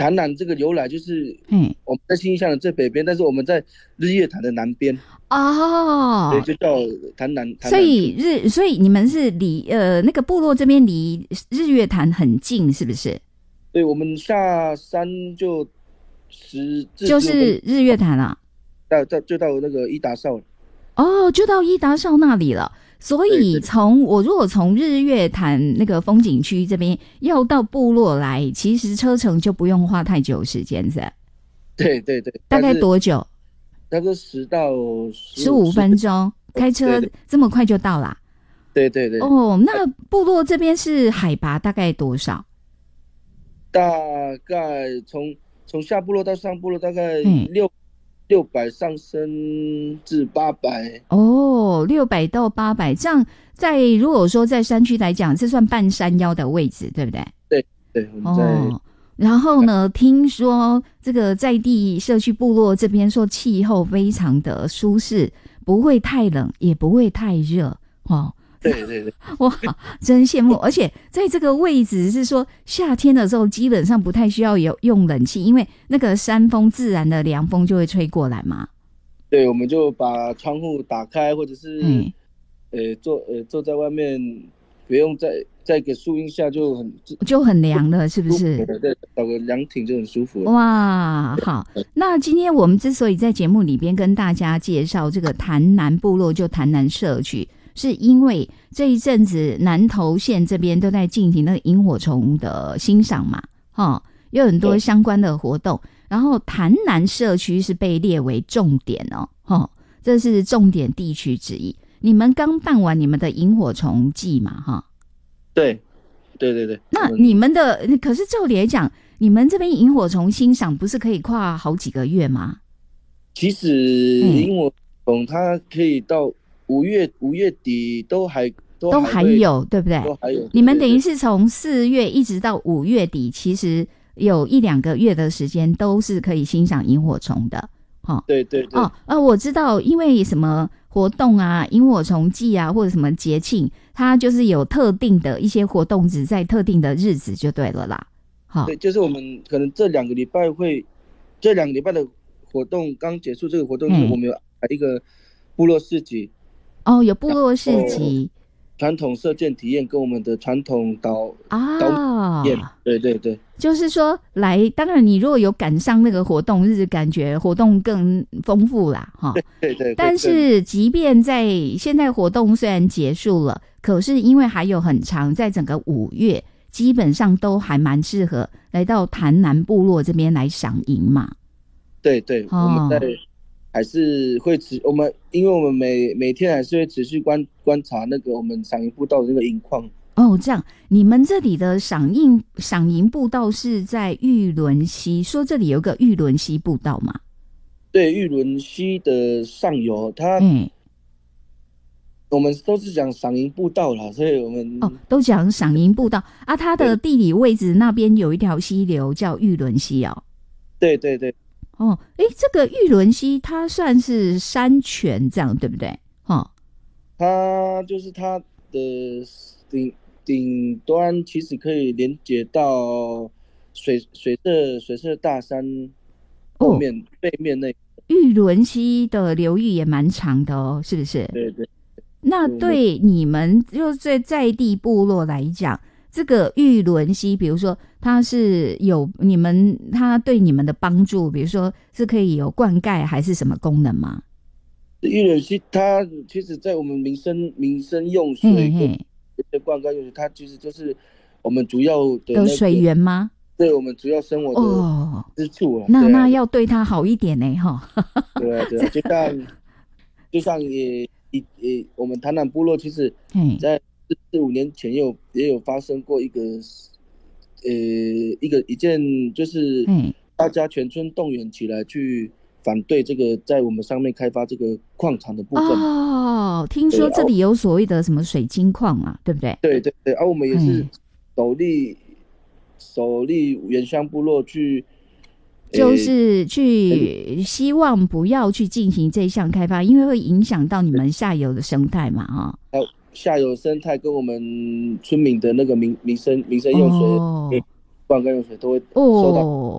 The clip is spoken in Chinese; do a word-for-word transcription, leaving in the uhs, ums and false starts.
潭南这个由来就是我们在新义乡的最北边，但是我们在日月潭的南边哦，对，就叫潭南。 所以日，所以你们是离呃那个部落这边离日月潭很近，是不是？ 对，我们下山就十就是日月潭啊， 到到就到那个伊达邵了。 哦，就到伊达邵那里了。所以从我如果从日月潭那个风景区这边要到部落来，其实车程就不用花太久时间，是吧？ 对对对。 大概多久？ 大概十到十五分钟，开车这么快就到啦。 对对对。 哦，那部落这边是海拔大概多少？ 大概从从下部落到上部落大概六。六百上升至八百哦，六百到八百，这样在如果说在山区来讲，这算半山腰的位置，对不对？ 对对，我们在。哦， 然后呢，听说这个在地社区部落这边说气候非常的舒适，不会太冷，也不会太热，哦。 对对对， 哇，真羡慕！而且在这个位置是说，夏天的时候基本上不太需要有用冷气，因为那个山风自然的凉风就会吹过来嘛。 对，我们就把窗户打开，或者是嗯， 呃坐呃坐在外面，不用在在一个树荫下就很就很凉了，是不是？ 对，找个凉亭就很舒服。 哇，好，那今天我们之所以在节目里边跟大家介绍这个潭南部落，就潭南社区。是因为这一阵子南投县这边都在进行那个萤火虫的欣赏嘛，哦，有很多相关的活动，然后潭南社区是被列为重点哦，哦，这是重点地区之一。你们刚办完你们的萤火虫季嘛，哈、哦？ 对，对对对。 那你们的可是照理来讲，你们这边萤火虫欣赏不是可以跨好几个月吗？ 其实萤火虫它可以到。五月五月底都还都还都还有，对不对？ 都还有。 你们等于是从四月一直到五月底，其实有一两个月的时间都是可以欣赏萤火虫的。哦， 对对对。 哦，呃，我知道，因为什么活动啊，萤火虫季啊，或者什么节庆，它就是有特定的一些活动，只在特定的日子就对了啦。好、哦， 对，就是我们可能这两个礼拜会，这两个礼拜的活动刚结束，这个活动是我们有一个部落市集。 哦，有部落市集， 传统射箭体验跟我们的传统导啊， 导演，对对对， 就是说来，当然你如果有赶上那个活动日，感觉活动更丰富啦，哈， 对对 对, 对。 但是即便在现在活动虽然结束了，可是因为还有很长，在整个五月，基本上都还蛮适合来到潭南部落这边来赏萤嘛。 对对， 哦、 我们在。还是会持我们，因为我们每每天还是会持续观观察那个我们赏萤步道的那个萤况。 哦，这样，你们这里的赏萤赏萤步道是在玉仑溪，说这里有个玉仑溪步道嘛？ 对，玉仑溪的上游，它，嗯，我们都是讲赏萤步道啦，所以我们哦都讲赏萤步道啊。它的地理位置那边有一条溪流叫玉仑溪哦。 对对对。 哦，哎，这个玉仑溪它算是山泉，这样对不对？哦， 它就是它的顶顶端，其实可以连接到水水色水色大山后面、哦、背面那。 玉仑溪的流域也蛮长的哦，是不是？ 对对。 那对你们就在在地部落来讲，这个玉仑溪，比如说它是有你们，它对你们的帮助，比如说是可以有灌溉还是什么功能吗？ 玉仑溪它其实在我们民生民生用水跟灌溉用水，它其实就是我们主要的、那個、 的水源吗？ 对，我们主要生活的支柱、啊哦、 那那要对它好一点呢，哈。 对啊，对啊，就像就像也也也我们潭南部落，其实在四五年前也有也有发生过一个呃一个一件，就是大家全村动员起来去反对这个在我们上面开发这个矿场的部分。 哦，听说这里有所谓的什么水晶矿啊，对不对？ 对对对，而、啊、我们也是首例首例原乡部落去。 就是去希望不要去进行这项开发，因为会影响到你们下游的生态嘛，哈、 哦。下游生态跟我们村民的那个民民生民生用水、灌溉用水都会受到。哦